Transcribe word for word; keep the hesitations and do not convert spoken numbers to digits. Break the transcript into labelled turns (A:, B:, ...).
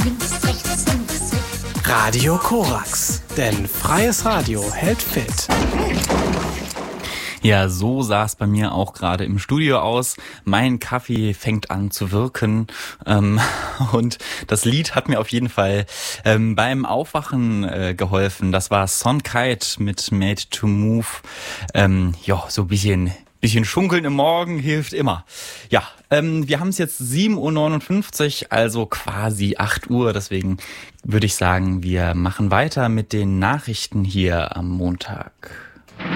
A: links, rechts, links, rechts.
B: Radio Korax, denn freies Radio hält fit.
C: Ja, so sah es bei mir auch gerade im Studio aus. Mein Kaffee fängt an zu wirken ähm, und das Lied hat mir auf jeden Fall ähm, beim Aufwachen äh, geholfen. Das war Son Kite mit Made to Move. Ähm, ja, so ein bisschen... Bisschen schunkeln im Morgen hilft immer. Ja, ähm, wir haben es jetzt sieben Uhr neunundfünfzig, also quasi acht Uhr. Deswegen würde ich sagen, wir machen weiter mit den Nachrichten hier am Montag.